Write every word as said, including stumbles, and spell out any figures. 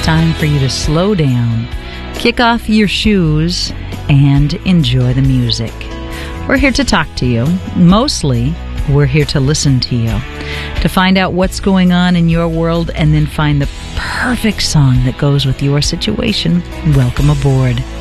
time for you to slow down, kick off your shoes, and enjoy the music. We're here to talk to you. Mostly, we're here to listen to you, to find out what's going on in your world and then find the perfect song that goes with your situation. Welcome aboard.